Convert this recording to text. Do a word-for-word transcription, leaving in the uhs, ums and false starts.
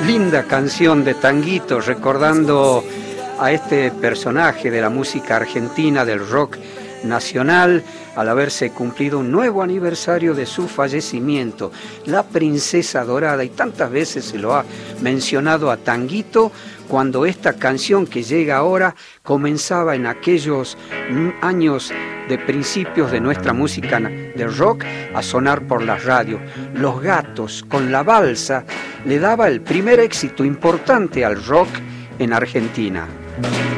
linda canción de Tanguito, recordando a este personaje de la música argentina, del rock nacional, al haberse cumplido un nuevo aniversario de su fallecimiento, la Princesa Dorada, y tantas veces se lo ha mencionado a Tanguito, cuando esta canción que llega ahora comenzaba en aquellos años de principios de nuestra música de rock a sonar por la radio. Los Gatos, con La Balsa, le daba el primer éxito importante al rock en Argentina.